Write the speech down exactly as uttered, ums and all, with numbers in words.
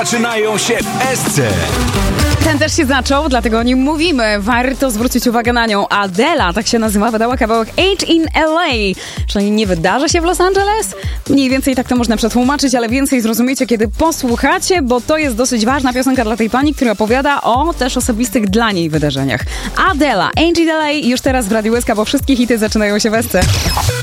Zaczynają się w Esce. Ten też się zaczął, dlatego o nim mówimy. Warto zwrócić uwagę na nią. Adela, tak się nazywa, wydała kawałek Age in L A. Czyli nie wydarza się w Los Angeles? Mniej więcej tak to można przetłumaczyć, ale więcej zrozumiecie, kiedy posłuchacie, bo to jest dosyć ważna piosenka dla tej pani, która opowiada o też osobistych dla niej wydarzeniach. Adela, Age in L A już teraz w Radiu Łyska, bo wszystkie hity zaczynają się w Esce.